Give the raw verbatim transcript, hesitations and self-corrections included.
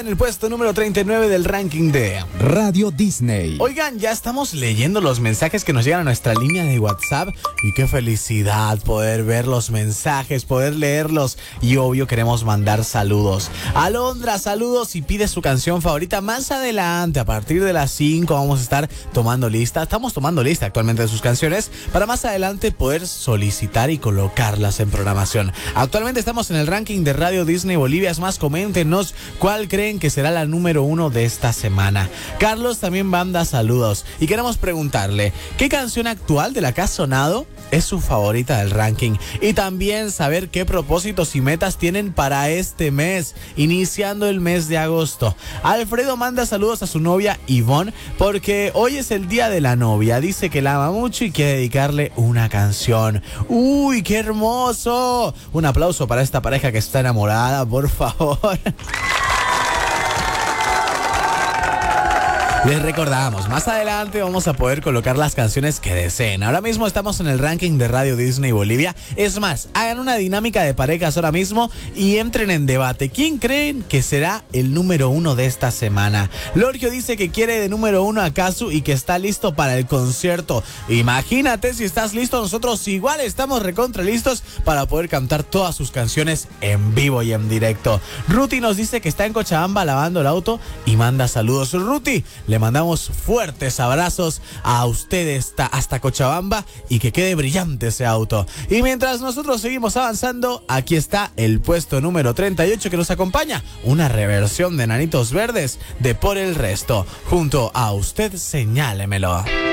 en el puesto número treinta y nueve del ranking de Radio Disney. Oigan, ya estamos leyendo los mensajes que nos llegan a nuestra línea de WhatsApp y qué felicidad poder ver los mensajes, poder leerlos y obvio queremos mandar saludos. Alondra, saludos y pide su canción favorita. Más adelante, a partir de las cinco, vamos a estar tomando lista. Estamos tomando lista actualmente de sus canciones para más adelante poder solicitar y colocarlas en programación. Actualmente estamos en el ranking de Radio Disney Bolivia. Es más, coméntenos cuál creen que será la número uno de esta semana. Carlos también manda saludos y queremos preguntarle ¿qué canción actual de la que ha sonado es su favorita del ranking? Y también saber qué propósitos y metas tienen para este mes, iniciando el mes de agosto. Alfredo manda saludos a su novia Ivonne porque hoy es el día de la novia. Dice que la ama mucho y quiere dedicarle una canción. ¡Uy, qué hermoso! Un aplauso para esta pareja que está enamorada, por favor. Les recordamos, más adelante vamos a poder colocar las canciones que deseen. Ahora mismo estamos en el ranking de Radio Disney Bolivia. Es más, hagan una dinámica de parejas ahora mismo y entren en debate. ¿Quién creen que será el número uno de esta semana? Lorgio dice que quiere de número uno a Kazu y que está listo para el concierto. Imagínate si estás listo, nosotros igual estamos recontra listos para poder cantar todas sus canciones en vivo y en directo. Ruti nos dice que está en Cochabamba lavando el auto y manda saludos. Ruti, le mandamos fuertes abrazos a ustedes hasta Cochabamba y que quede brillante ese auto. Y mientras nosotros seguimos avanzando, aquí está el puesto número treinta y ocho que nos acompaña. Una reversión de Enanitos Verdes de Por el Resto. Junto a Usted Señálemelo.